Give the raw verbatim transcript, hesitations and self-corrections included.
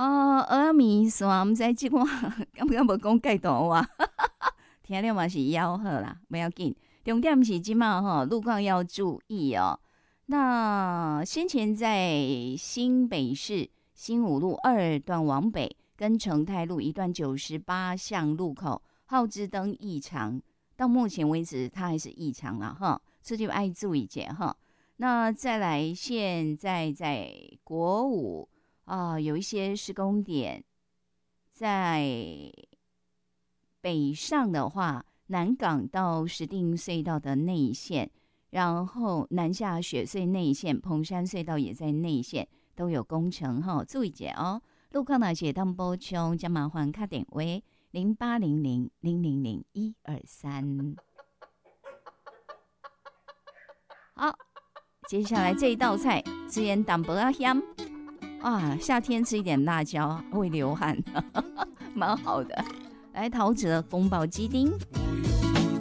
哦，蚵仔面线，毋知即款敢敢无讲介大话，听了嘛是夭好啦，不要紧。重点是即马吼，路况要注意哦。那先前在新北市新五路二段往北跟成泰路一段九十八巷路口，号志灯异常，到目前为止它还是异常啦哈，这就爱注意一下哈。那再来，现在在国五啊、呃，有一些施工点，在北上的话，南港到石碇隧道的内线，然后南下雪隧内线，彭山隧道也在内线都有工程哈，注意一下哦。路况呢，写当补充，将麻烦卡点为零八零零零零零一二三。好。接下来这一道菜，孜然淡薄仔咸啊，夏天吃一点辣椒会流汗，蛮好的。来，桃子的宫保鸡丁。